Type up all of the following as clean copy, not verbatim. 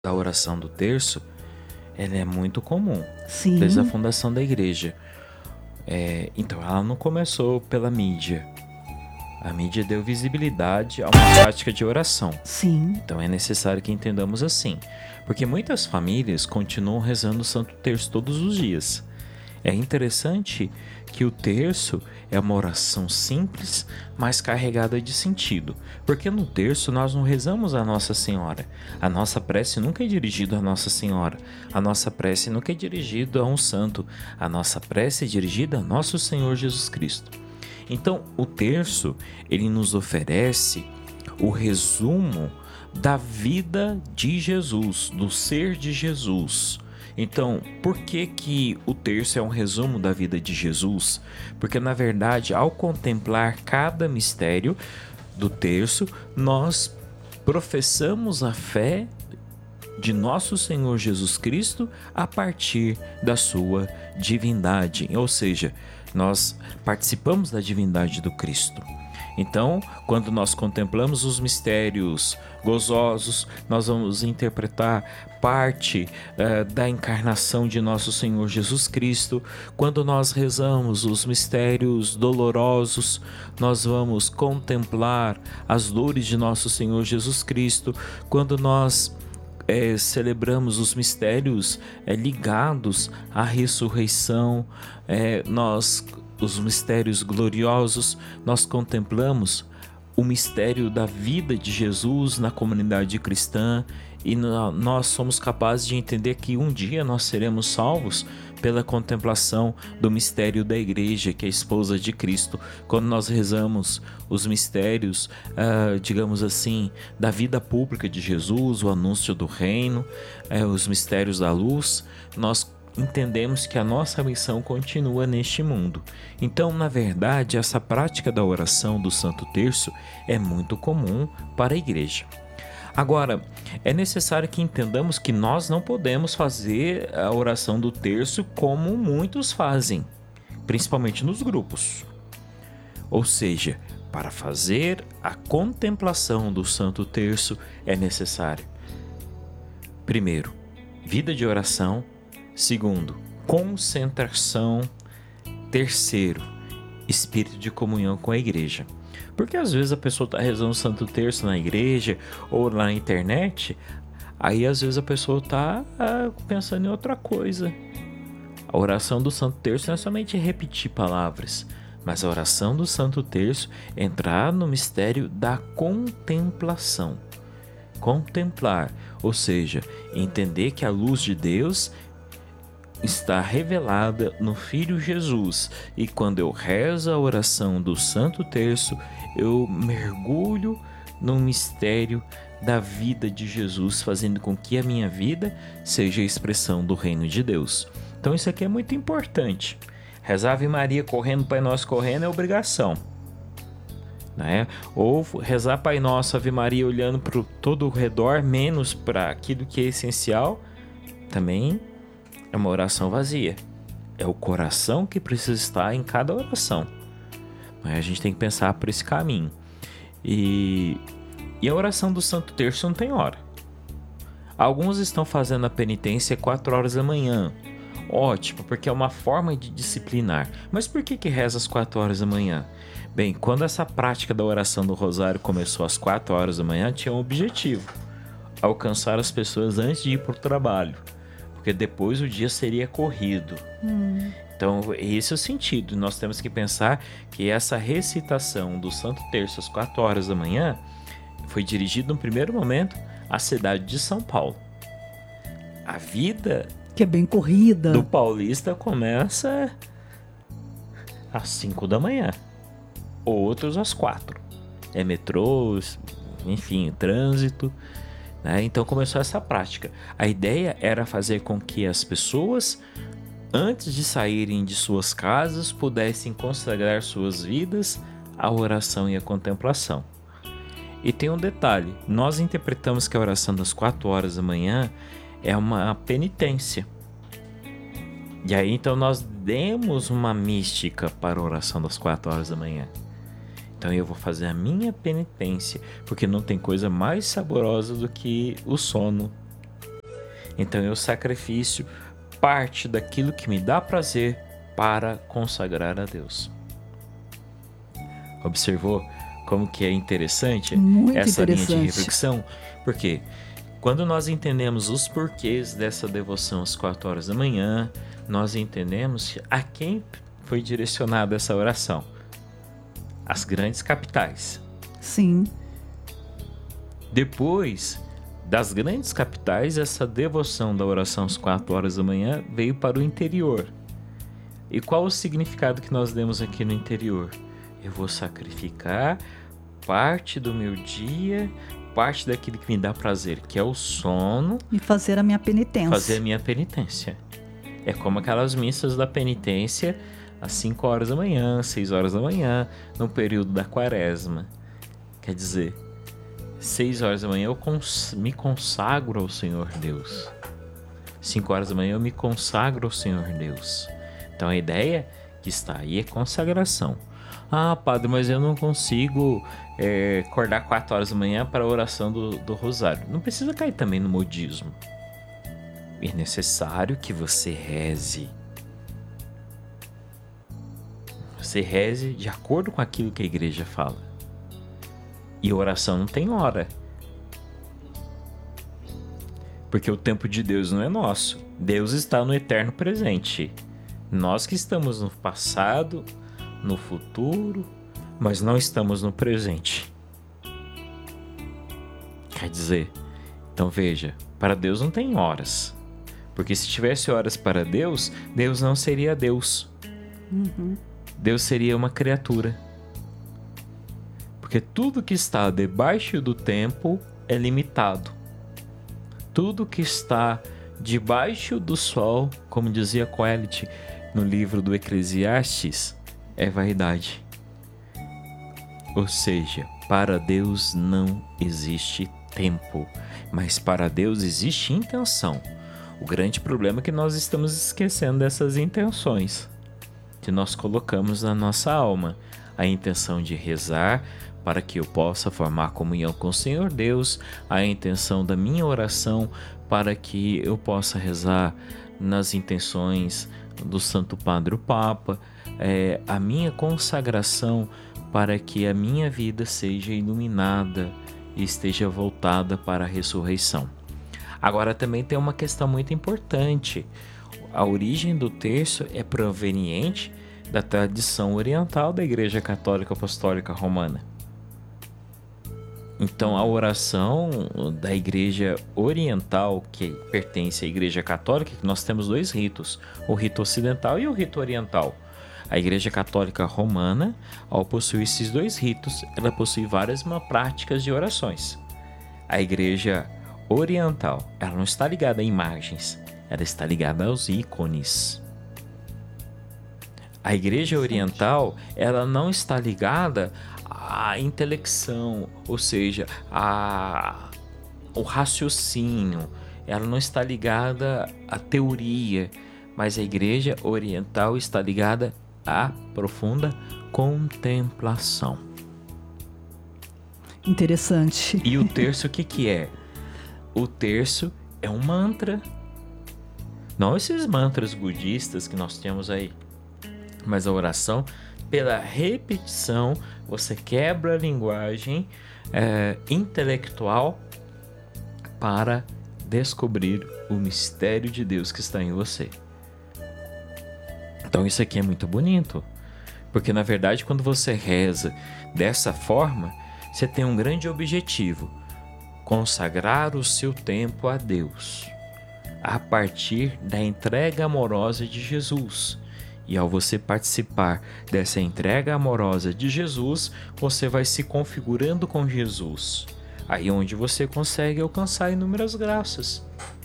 da oração do terço, ela é muito comum, desde a Sim, fundação da igreja. Então, ela não começou pela mídia. A mídia deu visibilidade a uma prática de oração. sim, Então, é necessário que entendamos assim, porque muitas famílias continuam rezando o Santo Terço todos os dias. É interessante que o terço é uma oração simples, mas carregada de sentido, porque no terço nós não rezamos a Nossa Senhora. A nossa prece nunca é dirigida a Nossa Senhora. A nossa prece nunca é dirigida a um santo. A nossa prece é dirigida a nosso Senhor Jesus Cristo. Então, o terço, ele nos oferece o resumo da vida de Jesus, do ser de Jesus. Então, por que que o terço é um resumo da vida de Jesus? Porque, na verdade, ao contemplar cada mistério do terço, nós professamos a fé de nosso Senhor Jesus Cristo a partir da sua divindade, ou seja, nós participamos da divindade do Cristo. Então, quando nós contemplamos os mistérios gozosos, nós vamos interpretar parte da encarnação de nosso Senhor Jesus Cristo. Quando nós rezamos os mistérios dolorosos, nós vamos contemplar as dores de nosso Senhor Jesus Cristo. Quando nós celebramos os mistérios ligados à ressurreição, os mistérios gloriosos, nós contemplamos o mistério da vida de Jesus na comunidade cristã e nós somos capazes de entender que um dia nós seremos salvos pela contemplação do mistério da igreja, que é a esposa de Cristo. Quando nós rezamos os mistérios, digamos assim, da vida pública de Jesus, o anúncio do reino, os mistérios da luz, nós entendemos que a nossa missão continua neste mundo. Então, na verdade, essa prática da oração do Santo Terço é muito comum para a igreja. Agora, é necessário que entendamos que nós não podemos fazer a oração do terço como muitos fazem, principalmente nos grupos. Ou seja, para fazer a contemplação do Santo Terço é necessário, primeiro, vida de oração, segundo, concentração, terceiro, espírito de comunhão com a igreja. Porque às vezes a pessoa está rezando o Santo Terço na igreja ou na internet, aí às vezes a pessoa está pensando em outra coisa. A oração do Santo Terço não é somente repetir palavras, mas a oração do Santo Terço é entrar no mistério da contemplação. Contemplar, ou seja, entender que a luz de Deus está revelada no Filho Jesus, e quando eu rezo a oração do Santo Terço, eu mergulho no mistério da vida de Jesus, fazendo com que a minha vida seja a expressão do reino de Deus. Então isso aqui é muito importante. Rezar Ave Maria correndo, Pai Nosso correndo é obrigação, né? Ou rezar Pai Nosso, Ave Maria olhando para todo o redor, menos para aquilo que é essencial, também é uma oração vazia. É o coração que precisa estar em cada oração. Mas a gente tem que pensar por esse caminho. E a oração do Santo Terço não tem hora. Alguns estão fazendo a penitência 4 horas da manhã. Ótimo, porque é uma forma de disciplinar. Mas por que reza às 4 horas da manhã? Bem, quando essa prática da oração do Rosário começou às 4 horas da manhã, tinha um objetivo: alcançar as pessoas antes de ir para o trabalho, porque depois o dia seria corrido. Então, esse é o sentido. Nós temos que pensar que essa recitação do Santo Terço às 4 horas da manhã foi dirigida no primeiro momento à cidade de São Paulo. A vida que é bem corrida. do paulista começa às 5 da manhã, outros às 4. É metrô, enfim, trânsito, né? Então começou essa prática. A ideia era fazer com que as pessoas, antes de saírem de suas casas, pudessem consagrar suas vidas à oração e à contemplação. E tem um detalhe: nós interpretamos que a oração das 4 horas da manhã é uma penitência. E aí então nós demos uma mística para a oração das 4 horas da manhã. Então eu vou fazer a minha penitência, porque não tem coisa mais saborosa do que o sono. Então eu sacrifício parte daquilo que me dá prazer para consagrar a Deus. Observou como que é interessante Muito essa linha de interessante. reflexão? Porque quando nós entendemos os porquês dessa devoção às 4 horas da manhã, nós entendemos a quem foi direcionada essa oração. As grandes capitais. Sim. Depois das grandes capitais, essa devoção da oração às 4 horas da manhã veio para o interior. E qual o significado que nós demos aqui no interior? Eu vou sacrificar parte do meu dia, parte daquilo que me dá prazer, que é o sono, E fazer a minha penitência. fazer a minha penitência. É como aquelas missas da penitência às 5 horas da manhã, 6 horas da manhã, no período da quaresma. Quer dizer, 6 horas da manhã eu me consagro ao Senhor Deus. 5 horas da manhã eu me consagro ao Senhor Deus. Então a ideia que está aí é consagração. Ah, padre, mas eu não consigo acordar 4 horas da manhã para a oração do rosário. Não precisa cair também no modismo. É necessário que você reze. Você reze de acordo com aquilo que a igreja fala. E oração não tem hora. Porque o tempo de Deus não é nosso. Deus está no eterno presente. Nós que estamos no passado, no futuro, mas não estamos no presente. Quer dizer, então veja, para Deus não tem horas. Porque se tivesse horas para Deus, Deus não seria Deus. Deus seria uma criatura. Porque tudo que está debaixo do tempo é limitado. Tudo que está debaixo do sol, como dizia Coelho no livro do Eclesiastes, é vaidade. Ou seja, para Deus não existe tempo, mas para Deus existe intenção. O grande problema é que nós estamos esquecendo dessas intenções que nós colocamos na nossa alma. A intenção de rezar para que eu possa formar comunhão com o Senhor Deus, a intenção da minha oração para que eu possa rezar nas intenções do Santo Padre o Papa, a minha consagração para que a minha vida seja iluminada e esteja voltada para a ressurreição. Agora também tem uma questão muito importante. A origem do terço é proveniente da tradição oriental da Igreja Católica Apostólica Romana. Então, a oração da Igreja Oriental, que pertence à Igreja Católica, que nós temos 2 ritos, o rito ocidental e o rito oriental. A Igreja Católica Romana, ao possuir esses 2 ritos, ela possui várias práticas de orações. A Igreja Oriental, ela não está ligada a imagens, ela está ligada aos ícones. A Igreja Oriental, ela não está ligada à intelecção, ou seja, ao raciocínio. Ela não está ligada à teoria, mas a Igreja Oriental está ligada à profunda contemplação. Interessante. E o terço, o que é? O terço é um mantra. Não esses mantras budistas que nós temos aí, mas a oração, pela repetição, você quebra a linguagem intelectual para descobrir o mistério de Deus que está em você. Então isso aqui é muito bonito, porque na verdade quando você reza dessa forma, você tem um grande objetivo: consagrar o seu tempo a Deus, a partir da entrega amorosa de Jesus. E ao você participar dessa entrega amorosa de Jesus, você vai se configurando com Jesus. Aí onde você consegue alcançar inúmeras graças.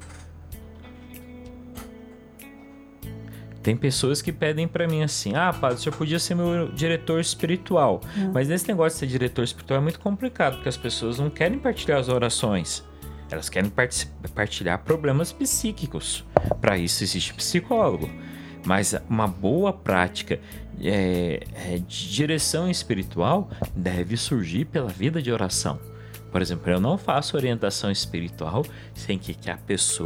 Tem pessoas que pedem para mim assim: ah, padre, o senhor podia ser meu diretor espiritual. Mas nesse negócio de ser diretor espiritual é muito complicado, porque as pessoas não querem partilhar as orações. Elas querem partilhar problemas psíquicos. Para isso existe psicólogo. Mas uma boa prática de direção espiritual deve surgir pela vida de oração. Por exemplo, eu não faço orientação espiritual sem que a pessoa